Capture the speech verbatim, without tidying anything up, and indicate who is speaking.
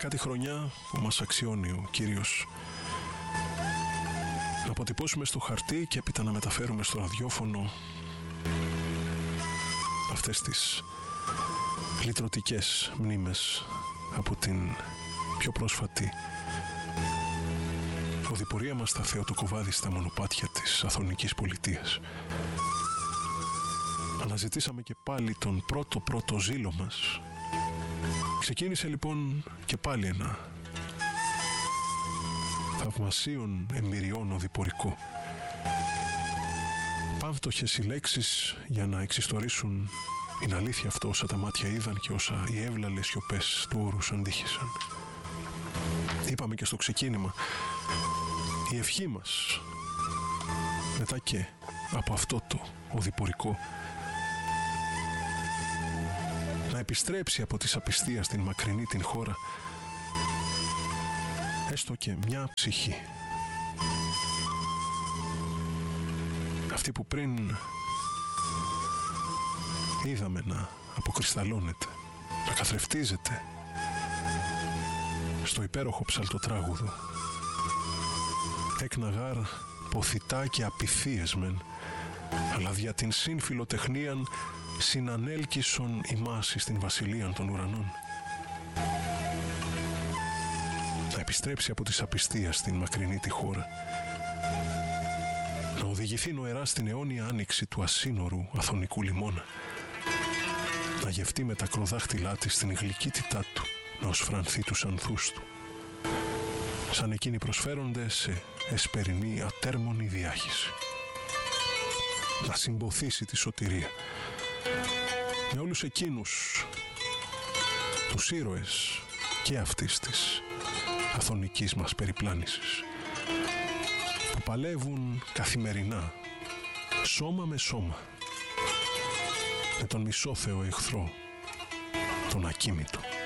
Speaker 1: δεκάτη χρονιά που μας αξιώνει ο Κύριος να αποτυπώσουμε στο χαρτί και έπειτα να μεταφέρουμε στο ραδιόφωνο αυτές τις λυτρωτικές μνήμες από την πιο πρόσφατη οδηπορία μας στα Θεοτοκοβάδη, στα μονοπάτια της Αθωνικής Πολιτείας. Αναζητήσαμε και πάλι τον πρώτο πρώτο ζήλο μας. Ξεκίνησε λοιπόν και πάλι ένα θαυμασίων εμπειριών οδηπορικό. Πάμφτωχες οι λέξεις για να εξιστορήσουν την αλήθεια αυτό όσα τα μάτια είδαν και όσα οι εύλαλες σιωπές του όρους αντίχησαν. Είπαμε και στο ξεκίνημα, η ευχή μας μετά και από αυτό το οδηπορικό να επιστρέψει από τη απιστία στην μακρινή την χώρα έστω και μια ψυχή, αυτή που πριν είδαμε να αποκρισταλώνεται, να καθρεφτίζεται στο υπέροχο ψαλτοτράγουδο, έκνα γάρ ποθητά και απειθίες μεν, αλλά δια την συμφιλοτεχνίαν συνανέλκυσον ημάς στην βασιλείαν των ουρανών. Να επιστρέψει από της απιστίας στην μακρινή τη χώρα, να οδηγηθεί νοερά στην αιώνια άνοιξη του ασύνορου αθωνικού λιμώνα, να γευτεί με τα κροδάχτυλά της την γλυκύτητά του, να οσφρανθεί τους ανθούς του, σαν εκείνοι προσφέρονται σε εσπερινή ατέρμονη διάχυση, να συμποθήσει τη σωτηρία με όλους εκείνους τους ήρωες και αυτής της αθωνικής μας περιπλάνησης που παλεύουν καθημερινά σώμα με σώμα με τον μισόθεο εχθρό, τον ακίμητο.